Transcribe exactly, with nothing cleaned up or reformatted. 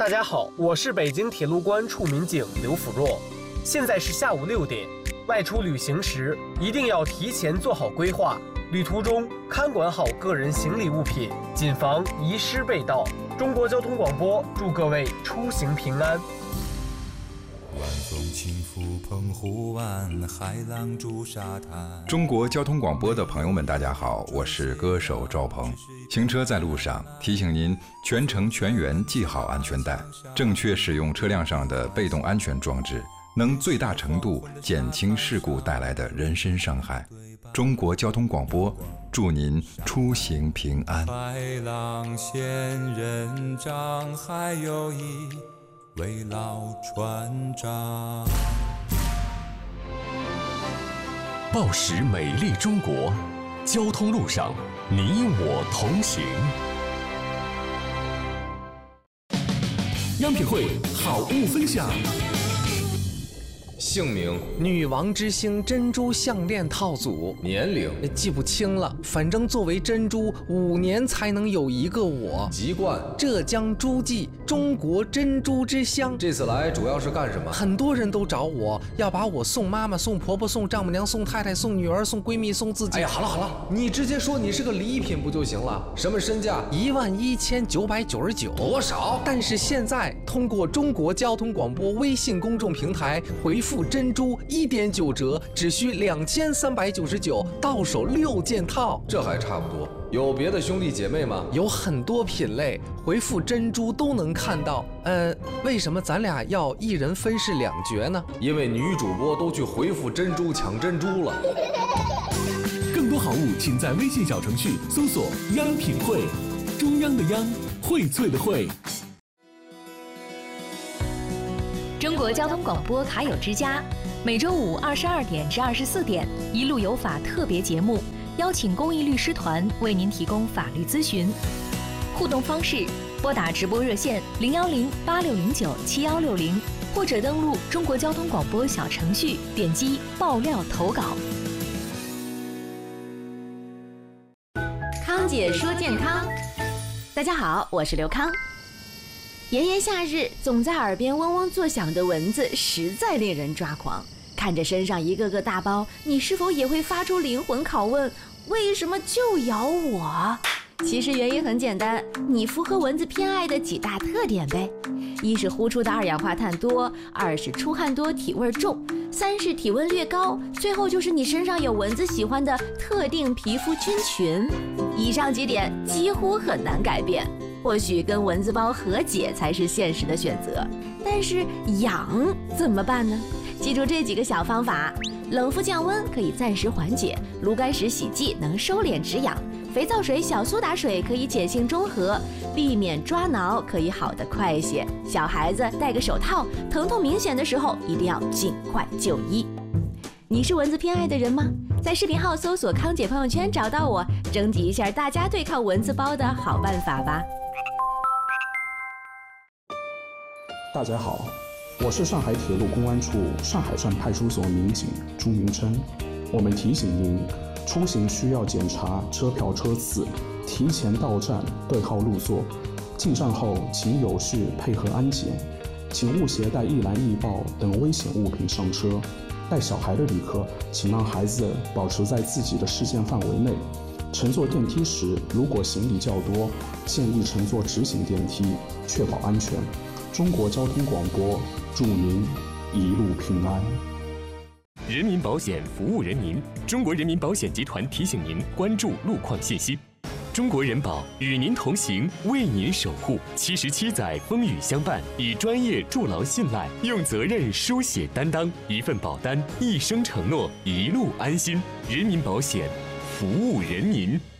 大家好，我是北京铁路关处民警刘辅若。现在是下午六点，外出旅行时一定要提前做好规划，旅途中看管好个人行李物品，谨防遗失被盗。中国交通广播祝各位出行平安。 晚风轻拂澎湖湾，海浪逐沙滩。 中国交通广播的朋友们，大家好，我是歌手赵鹏。行车在路上，提醒您全程全员系好安全带，正确使用车辆上的被动安全装置，能最大程度减轻事故带来的人身伤害。中国交通广播祝您出行平安。 白浪仙人掌，还有一位老船长。 报时美丽中国，交通路上你我同行。央品汇好物分享。 姓名： 女王之星珍珠项链套组。 年龄： 记不清了，反正作为珍珠，五年才能有一个我。 籍贯： 浙江诸暨，中国珍珠之乡。 这次来主要是干什么？ 很多人都找我要把我送妈妈、送婆婆、送丈母娘、送太太、送女儿、送闺蜜、送自己。 哎呀，好了好了，你直接说你是个礼品不就行了？什么身价？ 一万一千九百九十九。 多少？ 但是现在通过中国交通广播微信公众平台回复珍珠一点九折，只需两千三百九十九，到手六件套。 这还差不多。有别的兄弟姐妹吗？ 有很多品类，回复珍珠都能看到。呃，为什么咱俩要一人分饰两角呢？ 因为女主播都去回复珍珠抢珍珠了。 更多好物，请在微信小程序搜索“央品汇”，中央的央，荟萃的荟。 中国交通广播卡友之家，每周五二十二点至二十四点，一路有法特别节目，邀请公益律师团为您提供法律咨询。互动方式：拨打直播热线零幺零八六零九七幺六零，或者登录中国交通广播小程序，点击爆料投稿。 康姐说健康，大家好，我是刘康。炎炎夏日，总在耳边嗡嗡作响的蚊子实在令人抓狂。看着身上一个个大包，你是否也会发出灵魂拷问：为什么就咬我？其实原因很简单，你符合蚊子偏爱的几大特点呗。一是呼出的二氧化碳多，二是出汗多体味重，三是体温略高，最后就是你身上有蚊子喜欢的特定皮肤菌群。以上几点几乎很难改变，或许跟蚊子包和解才是现实的选择。但是痒怎么办呢？记住这几个小方法：冷敷降温可以暂时缓解，炉甘石洗剂能收敛止痒，肥皂水、小苏打水可以碱性中和，避免抓挠可以好得快些。小孩子戴个手套，疼痛明显的时候一定要尽快就医。你是蚊子偏爱的人吗？在视频号搜索康姐朋友圈找到我，征集一下大家对抗蚊子包的好办法吧。 大家好，我是上海铁路公安处上海站派出所民警朱明琛。我们提醒您，出行需要检查车票车次，提前到站对号入座。进站后请有序配合安检，请勿携带易燃易爆等危险物品上车。带小孩的旅客，请让孩子保持在自己的视线范围内。乘坐电梯时，如果行李较多，建议乘坐直行电梯，确保安全。中国交通广播祝您一路平安。 人民保险服务人民，中国人民保险集团提醒您关注路况信息。中国人保与您同行，为您守护。七十七载风雨相伴，以专业筑牢信赖，用责任书写担当。一份保单，一生承诺，一路安心。人民保险，服务人民。